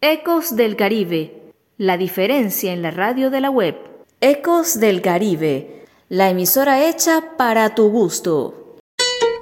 Ecos del Caribe, la diferencia en la radio de la web. Ecos del Caribe, la emisora hecha para tu gusto.